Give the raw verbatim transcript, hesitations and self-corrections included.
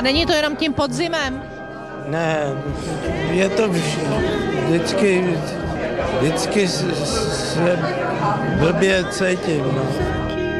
A není to jenom tím podzimem? Ne, je to vždycky, vždycky se blbě cítím, no.